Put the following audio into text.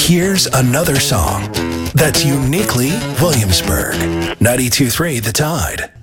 Here's another song that's uniquely Williamsburg. 92.3 The Tide.